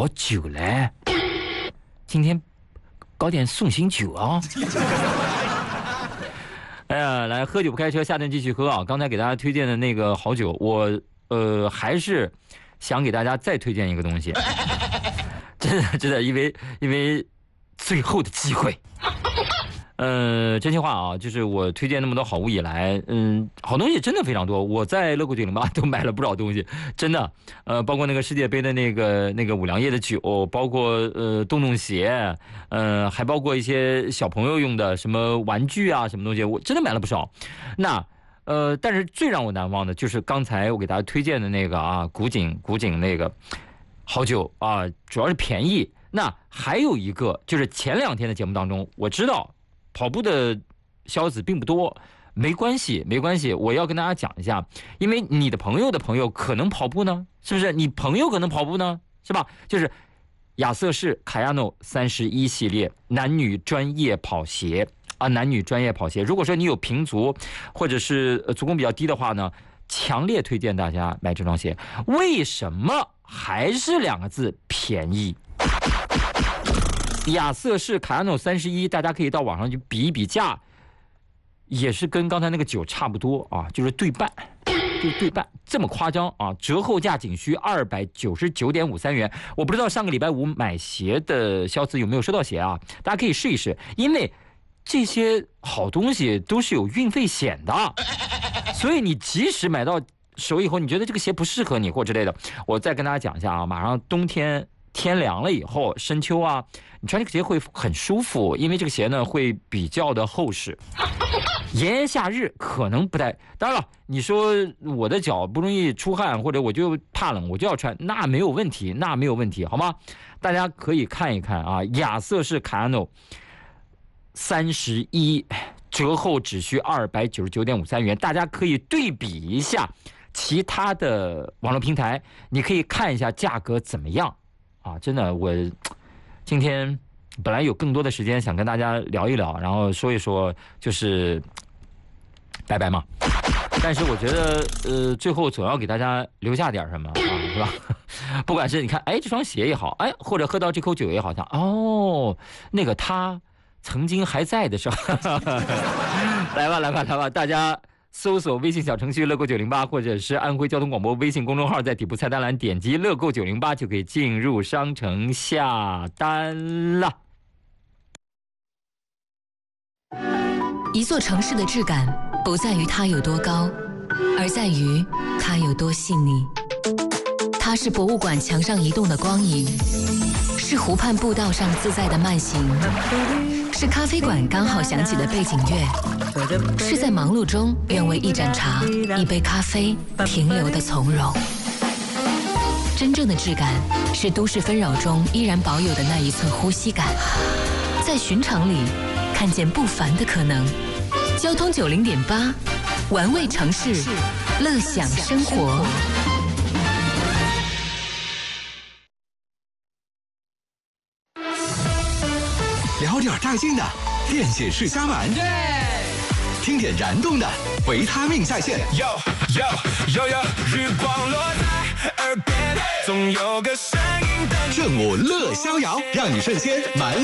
好酒嘞，今天搞点送行酒啊。哎呀，来喝酒不开车，下顿继续喝啊！刚才给大家推荐的那个好酒，我还是想给大家再推荐一个东西，真的，因为最后的机会。真心话啊，就是我推荐那么多好物以来，好东西真的非常多。我在乐购908都买了不少东西，真的。包括那个世界杯的那个五粮液的酒，包括洞鞋，还包括一些小朋友用的什么玩具啊，什么东西，我真的买了不少。那但是最让我难忘的就是刚才我给大家推荐的那个啊，古井那个好酒啊，主要是便宜。那还有一个就是前2天的节目当中，我知道跑步的消息并不多，没关系，我要跟大家讲一下，因为你的朋友的朋友可能跑步呢，是不是？你朋友可能跑步呢，是吧？就是亚瑟士卡亚诺31系列男女专业跑鞋啊，男女专业跑鞋。如果说你有平足或者是足弓比较低的话呢，强烈推荐大家买这双鞋。为什么？还是2个字：便宜。亚瑟士卡亚诺31，大家可以到网上去比一比价，也是跟刚才那个酒差不多啊，就是对半，这么夸张啊！折后价仅需299.53元。我不知道上个礼拜五买鞋的肖子有没有收到鞋啊？大家可以试一试，因为这些好东西都是有运费险的，所以你即使买到手以后，你觉得这个鞋不适合你或之类的，我再跟大家讲一下啊，马上冬天。天凉了以后，深秋啊，你穿这个鞋会很舒服，因为这个鞋呢会比较的厚实。炎炎夏日可能不太，当然了，你说我的脚不容易出汗，或者我就怕冷，我就要穿，那没有问题，好吗？大家可以看一看啊，亚瑟士卡亚诺31折后只需299.53元，大家可以对比一下其他的网络平台，你可以看一下价格怎么样。啊，真的，我今天本来有更多的时间想跟大家聊一聊，然后说一说，就是拜拜嘛。但是我觉得，最后总要给大家留下点什么啊，是吧？不管是你看，哎，这双鞋也好，哎，或者喝到这口酒也好，像哦，那个他曾经还在的时候，来吧，大家。搜索微信小程序乐购908，或者是安徽交通广播微信公众号，在底部菜单栏点击乐购908就可以进入商城下单了。 一座城市的质感不在于它有多高，而在于它有多细腻。它是博物馆墙上移动的光影，是湖畔步道上自在的慢行，是咖啡馆刚好响起的背景乐，是在忙碌中愿为一盏茶、一杯咖啡停留的从容。真正的质感是都市纷扰中依然保有的那一寸呼吸感，在寻常里看见不凡的可能。交通90.8，玩味城市，乐享生活。 聊点带劲的，电解质加满，听点燃动的，维他命在线。日光落在耳边，总有个声音等。正午乐逍遥，让你瞬间满